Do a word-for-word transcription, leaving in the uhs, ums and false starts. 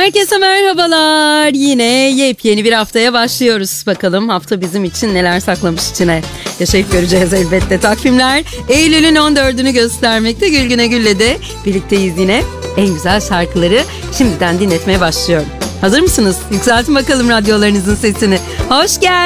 Herkese merhabalar. Yine yepyeni bir haftaya başlıyoruz. Bakalım hafta bizim için neler saklamış içine. Yaşayıp göreceğiz elbette. Takvimler Eylül'ün on dördünü göstermekte. Gülgüne Gül'le de birlikteyiz yine. En güzel şarkıları şimdiden dinletmeye başlıyorum. Hazır mısınız? Yükseltin bakalım radyolarınızın sesini. Hoş geldiniz.